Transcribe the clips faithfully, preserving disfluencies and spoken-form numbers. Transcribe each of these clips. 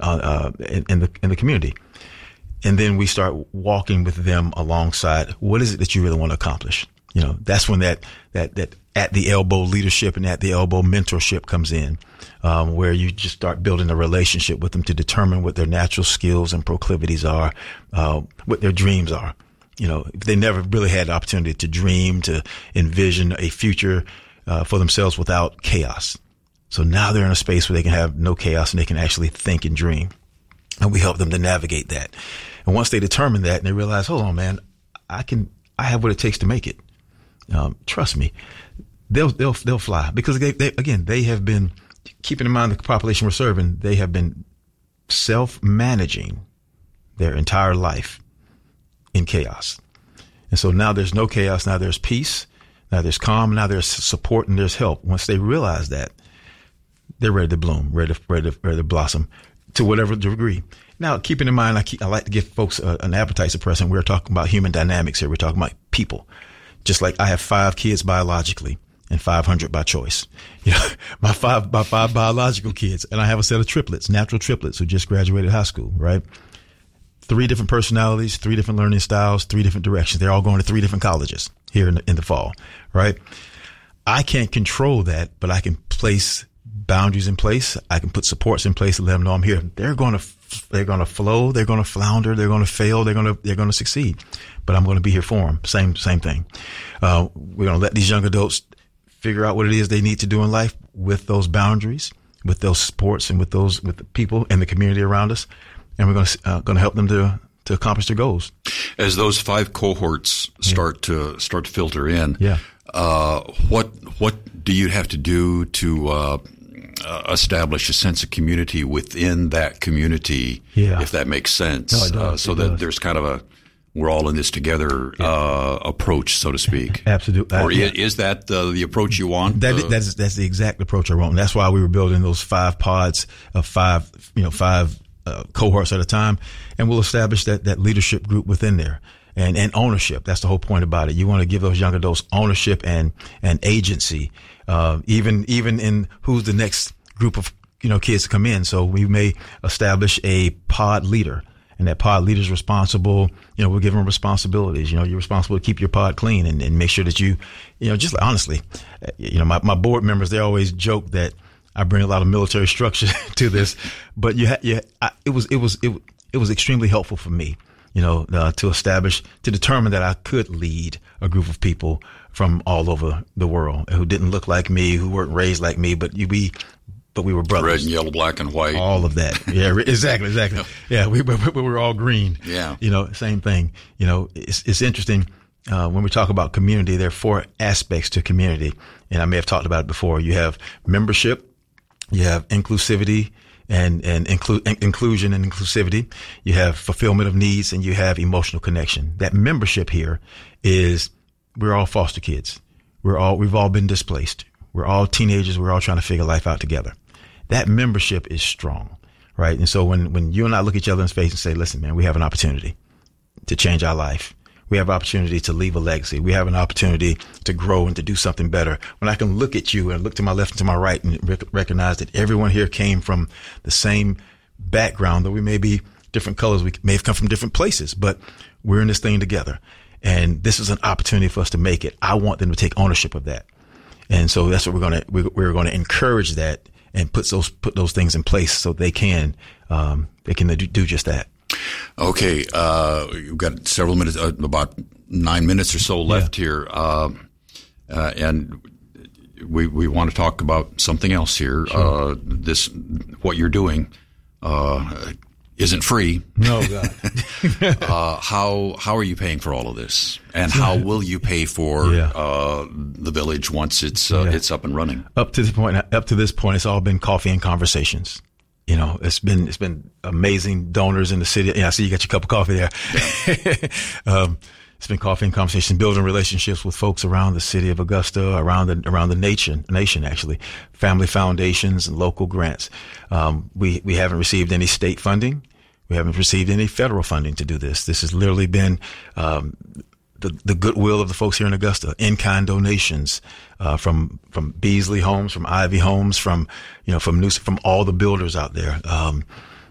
uh, in, in the in the community. And then we start walking with them alongside. What is it that you really want to accomplish? You know, that's when that, that, that at the elbow leadership and at the elbow mentorship comes in, um, where you just start building a relationship with them to determine what their natural skills and proclivities are, uh, what their dreams are. You know, if they never really had the opportunity to dream, to envision a future, uh, for themselves without chaos. So now they're in a space where they can have no chaos and they can actually think and dream. And we help them to navigate that. And once they determine that and they realize, hold on, man, I can, I have what it takes to make it. Um, trust me, they'll, they'll, they'll fly because they, they, again, they have been, keeping in mind the population we're serving, they have been self-managing their entire life in chaos. And so now there's no chaos. Now there's peace. Now there's calm. Now there's support and there's help. Once they realize that, they're ready to bloom, ready to, ready to, ready to blossom to whatever degree. Now, keeping in mind, I, keep, I like to give folks a, an appetite suppressant. We're talking about human dynamics here. We're talking about people. Just like I have five kids biologically and five hundred by choice. You know, my five, my five biological kids, and I have a set of triplets, natural triplets who just graduated high school, right? Three different personalities, three different learning styles, three different directions. They're all going to three different colleges here in the, in the fall, right? I can't control that, but I can place boundaries in place. I can put supports in place to let them know I'm here. They're going to, they're going to flow. They're going to flounder. They're going to fail. They're going to, they're going to succeed, but I'm going to be here for them. Same, same thing. Uh, we're going to let these young adults figure out what it is they need to do in life with those boundaries, with those supports and with those, with the people and the community around us. And we're going to, uh, going to help them to, to accomplish their goals. As those five cohorts start yeah. to, start to filter in. Yeah. Uh, what, what do you have to do to, uh, Uh, establish a sense of community within that community, yeah. if that makes sense, no, it does, uh, so it that does. There's kind of a we're all in this together yeah. uh, approach, so to speak. Absolutely. Or uh, is that uh, the approach you want? That, uh, that's that's the exact approach I want. And that's why we were building those five pods of five, you know, five uh, cohorts at a time, and we'll establish that that leadership group within there. And, and ownership. That's the whole point about it. You want to give those young adults ownership and, and agency, uh, even, even in who's the next group of, you know, kids to come in. So we may establish a pod leader, and that pod leader is responsible. You know, we'll give them responsibilities. You know, you're responsible to keep your pod clean and, and make sure that you, you know, just honestly, you know, my, my board members, they always joke that I bring a lot of military structure to this, but you ha- you, I, it was, it was, it, it was extremely helpful for me. You know, uh, to establish, to determine that I could lead a group of people from all over the world who didn't look like me, who weren't raised like me, but you, we, but we were brothers. Red and yellow, black and white. All of that. Yeah, exactly, exactly. Yeah, we, we, we were all green. Yeah. You know, same thing. You know, it's, it's interesting. Uh, when we talk about community, there are four aspects to community. And I may have talked about it before. You have membership, you have inclusivity, and, and inclu- inclusion and inclusivity. You have fulfillment of needs, and you have emotional connection. That membership here is, we're all foster kids. We're all, we've all been displaced. We're all teenagers. We're all trying to figure life out together. That membership is strong, right? And so when, when you and I look each other in the face and say, listen, man, we have an opportunity to change our life. We have an opportunity to leave a legacy. We have an opportunity to grow and to do something better. When I can look at you and look to my left and to my right and rec- recognize that everyone here came from the same background, though we may be different colors, we may have come from different places, but we're in this thing together. And this is an opportunity for us to make it. I want them to take ownership of that. And so that's what we're going to, we're, we're going to encourage that and put those, put those things in place so they can, um, they can do, do just that. Okay. Uh, you've got several minutes, uh, about nine minutes or so left yeah. here. Uh, uh, and we, we want to talk about something else here. Sure. Uh, this, what you're doing, uh, isn't free. No, God. uh, how, how are you paying for all of this? And how will you pay for, yeah. uh, the village once it's, uh, yeah. it's up and running? Up to this point, up to this point, it's all been coffee and conversations. You know, it's been, it's been amazing donors in the city. Yeah, I see you got your cup of coffee there. Yeah. um, it's been coffee and conversation, building relationships with folks around the city of Augusta, around the, around the nation, nation actually, family foundations and local grants. Um, we, we haven't received any state funding. We haven't received any federal funding to do this. This has literally been, um, the, the goodwill of the folks here in Augusta, in-kind donations, uh, from, from Beasley Homes, from Ivy Homes, from, you know, from New, from all the builders out there. Um,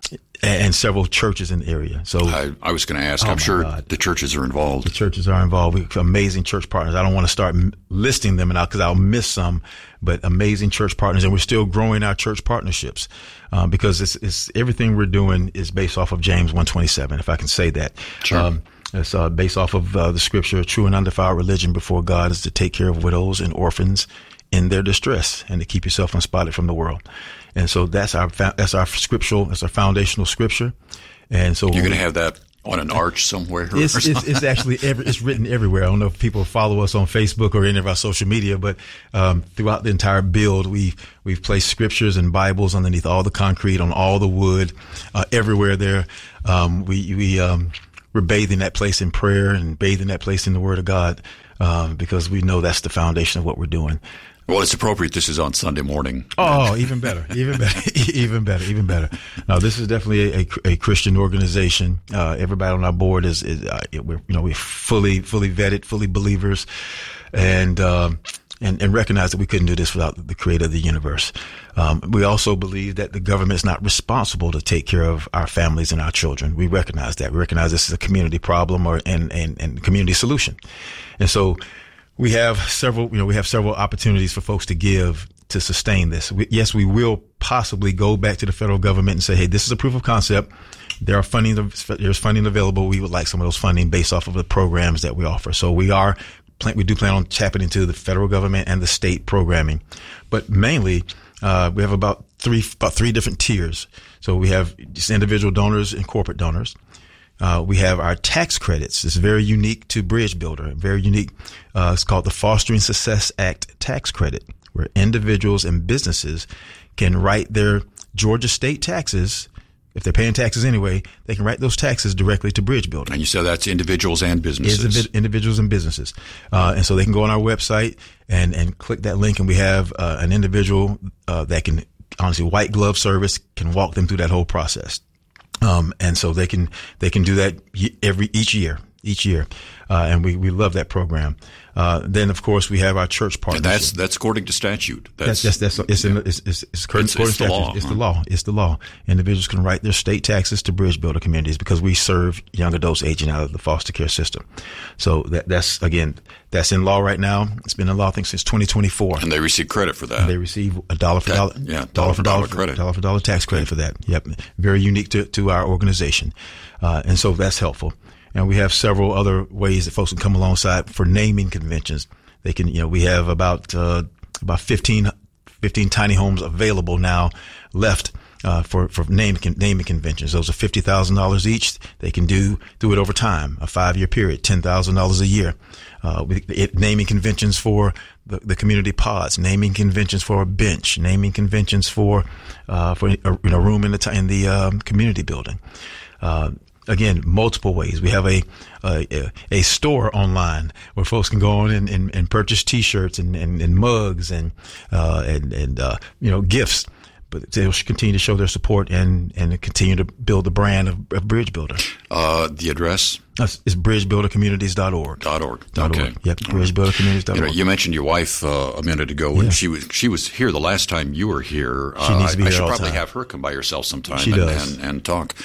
and several churches in the area. So I, I was going to ask, oh I'm sure God. the churches are involved. The churches are involved. We have amazing church partners. I don't want to start listing them because I'll miss some, but amazing church partners. And we're still growing our church partnerships um, because it's, it's everything we're doing is based off of James one twenty-seven, if I can say that. Sure. Um, it's uh, based off of uh, the scripture, true and undefiled religion before God is to take care of widows and orphans in their distress and to keep yourself unspotted from the world. And so that's our that's our scriptural, that's our foundational scripture. And so you're going to have that on an arch somewhere. Or it's, it's, it's actually every, it's written everywhere. I don't know if people follow us on Facebook or any of our social media, but um, throughout the entire build, we've we've placed scriptures and Bibles underneath all the concrete, on all the wood, uh, everywhere there. Um, we we um, we're bathing that place in prayer and bathing that place in the Word of God um, because we know that's the foundation of what we're doing. Well, it's appropriate. This is on Sunday morning. Oh, even better, even better, even better, even better. Now, this is definitely a, a Christian organization. Uh, everybody on our board is, is uh, we're, you know, we're fully, fully vetted, fully believers, and, um, and, and recognize that we couldn't do this without the creator of the universe. Um, we also believe that the government is not responsible to take care of our families and our children. We recognize that. We recognize this is a community problem or, and, and, and community solution. And so, We have several, you know, we have several opportunities for folks to give to sustain this. We, yes, we will possibly go back to the federal government and say, hey, this is a proof of concept. There are funding, there's funding available. We would like some of those funding based off of the programs that we offer. So we are, we do plan on tapping into the federal government and the state programming, but mainly, uh, we have about three, about three different tiers. So we have just individual donors and corporate donors. Uh, we have our tax credits. It's very unique to Bridge Builder, very unique. Uh, it's called the Fostering Success Act tax credit, where individuals and businesses can write their Georgia state taxes. If they're paying taxes anyway, they can write those taxes directly to Bridge Builder. And you said that's individuals and businesses. It's individuals and businesses. Uh, and so they can go on our website and, and click that link, and we have uh, an individual uh, that can, honestly, white glove service, can walk them through that whole process. Um, and so they can, they can do that every, each year, each year. Uh, and we, we love that program. Uh, then of course we have our church partnership. And that's, that's according to statute. That's, that's, that's, that's it's, in, it's, it's, it's according it's, to it's statute. The law, it's huh? the law. It's the law. Individuals can write their state taxes to Bridge Builder communities because we serve young adults aging out of the foster care system. So that, that's, again, that's in law right now. It's been in law, I think, since twenty twenty-four. And they receive credit for that. And they receive a dollar for that, dollar, yeah, dollar for dollar, credit. dollar for dollar tax credit for that. Yep. Very unique to, to our organization. Uh, and so that's helpful. And we have several other ways that folks can come alongside for naming conventions. They can, you know, we have about, uh, about fifteen, fifteen tiny homes available now left, uh, for, for name, naming conventions. Those are fifty thousand dollars each. They can do, do it over time, a five year period, ten thousand dollars a year. Uh, we, it, naming conventions for the, the community pods, naming conventions for a bench, naming conventions for, uh, for a, you know, room in the, in the, um, community building. Uh, Again, multiple ways. We have a, a, a store online where folks can go on and, and, and purchase T-shirts and, and, and mugs and, uh, and, and, uh, you know, gifts. But they'll continue to show their support and, and continue to build the brand of, of Bridge Builder. Uh, the address? It's bridge builder communities dot org. Dot org. Dot okay. Org. Yep. bridge builder communities dot org. You know, you mentioned your wife, uh, a minute ago, yeah. and she was, she was here the last time you were here. She uh, needs to be I, here I should all the probably time. have her come by herself sometime She and, does. and, and talk.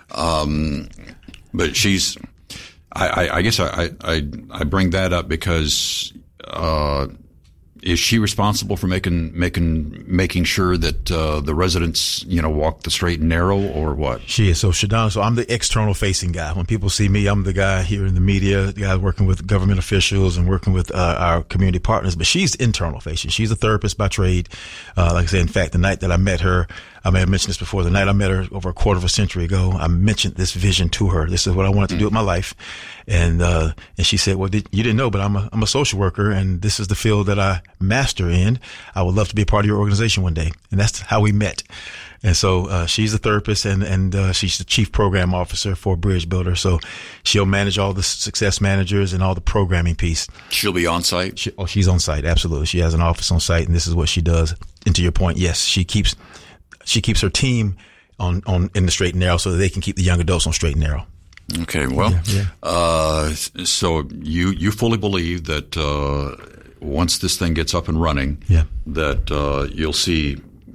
Um, but she's, I, I, I guess I, I, I bring that up because, uh, is she responsible for making, making, making sure that, uh, the residents, you know, walk the straight and narrow, or what? She is. So Shadana, so I'm the external facing guy. When people see me, I'm the guy here in the media, the guy working with government officials and working with uh, our community partners. But she's internal facing. She's a therapist by trade. Uh, like I said, in fact, the night that I met her, I may have mentioned this before, the night I met her over a quarter of a century ago, I mentioned this vision to her. This is what I wanted to do with my life. And, uh, and she said, well, did, you didn't know, but I'm a, I'm a social worker, and this is the field that I master in. I would love to be a part of your organization one day. And that's how we met. And so, uh, she's a therapist, and, and, uh, she's the chief program officer for Bridge Builder. So she'll manage all the success managers and all the programming piece. She'll be on site? She, oh, she's on site. Absolutely. She has an office on site, and this is what she does. And to your point, yes, she keeps, she keeps her team on, on, in the straight and narrow so that they can keep the young adults on straight and narrow. Okay. Well, yeah, yeah. uh, so you, you fully believe that, uh, once this thing gets up and running, yeah. that, uh, you'll see,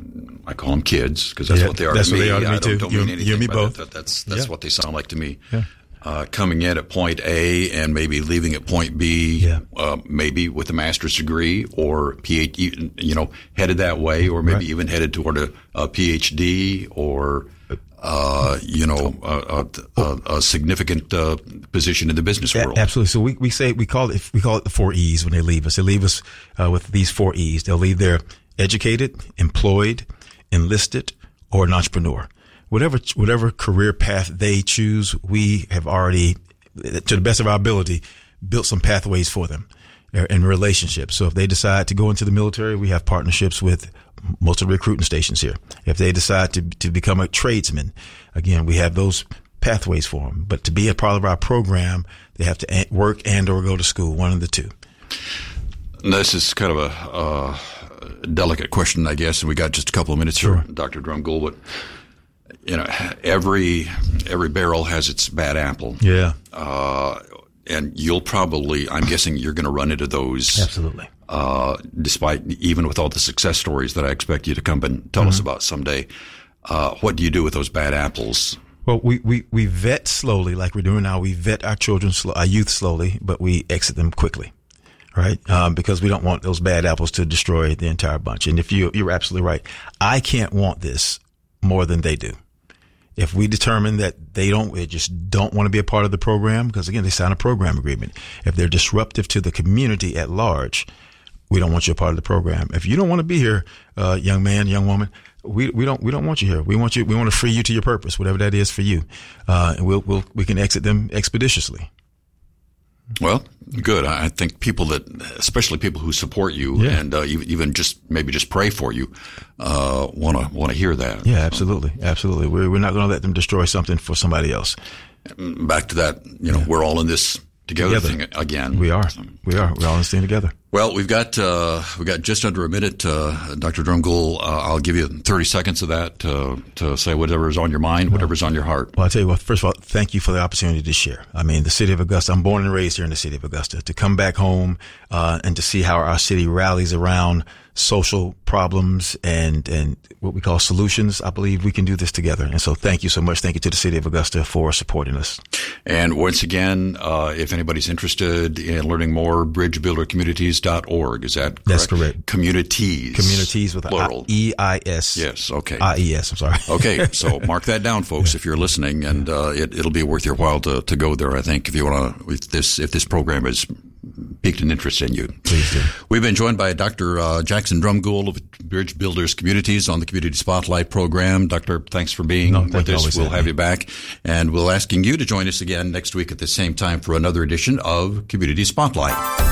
I call them kids because that's yeah, what they are that's to what me. They are to me I too. don't, don't you, mean anything you and me by both. that. That's that's yeah. what they sound like to me. Yeah. Uh, coming in at point A and maybe leaving at point B, yeah. uh, maybe with a master's degree or PhD, you know, headed that way, or maybe right. even headed toward a, a PhD or, uh, you know, a, a, a significant uh, position in the business world. Absolutely. So we, we say we call it we call it the four E's when they leave us. They leave us uh, with these four E's. They'll leave there educated, employed, enlisted, or an entrepreneur. Whatever whatever career path they choose, we have already, to the best of our ability, built some pathways for them in relationships. So if they decide to go into the military, we have partnerships with most of the recruiting stations here. If they decide to to become a tradesman, again, we have those pathways for them. But to be a part of our program, they have to work and or go to school, one of the two. This is kind of a uh, delicate question, I guess, and we got just a couple of minutes sure. here, Doctor Drumgoole, but you know, every every barrel has its bad apple. Yeah. Uh, and you'll probably, I'm guessing you're going to run into those. Absolutely. Uh, despite, even with all the success stories that I expect you to come and tell mm-hmm. us about someday. Uh, what do you do with those bad apples? Well, we, we, we vet slowly, like we're doing now. We vet our children, our youth slowly, but we exit them quickly. Right. Um, because we don't want those bad apples to destroy the entire bunch. And if you, you're absolutely right. I can't want this more than they do. If we determine that they don't, they just don't want to be a part of the program, because again, they sign a program agreement. If they're disruptive to the community at large, we don't want you a part of the program. If you don't want to be here, uh, young man, young woman, we, we don't, we don't want you here. We want you, we want to free you to your purpose, whatever that is for you. Uh, and we'll, we'll, we can exit them expeditiously. Well, good. I think people that, especially people who support you yeah. and uh, even just maybe just pray for you, want to want to hear that. Yeah, absolutely, absolutely. We're we're not going to let them destroy something for somebody else. Back to that, you know, yeah. we're all in this together, together. thing again. We are. So. We are. We're all in this thing together. Well, we've got uh, we got just under a minute, uh, Doctor Drumgoole. Uh, I'll give you thirty seconds of that to to say whatever's on your mind, whatever's on your heart. Well, I'll tell you what. First of all, thank you for the opportunity to share. I mean, the city of Augusta. I'm born and raised here in the city of Augusta. To come back home uh, and to see how our city rallies around social problems and and what we call solutions, I believe we can do this together. And so, thank you so much. Thank you to the city of Augusta for supporting us. And once again, uh, if anybody's interested in learning more, bridge builder communities dot org. Is that correct? That's correct. Communities. Communities with plural. E I S. Yes. Okay. I E S. I'm sorry. Okay. So mark that down, folks, if you're listening, and uh, it, it'll be worth your while to, to go there. I think if you want to, if this if this program is piqued an interest in you. Please do. We've been joined by Doctor Uh, Jackson Drumgoole of Bridge Builders Communities on the Community Spotlight program. Doctor, thanks for being no, with us. We'll have me. you back, and we'll asking you to join us again next week at the same time for another edition of Community Spotlight.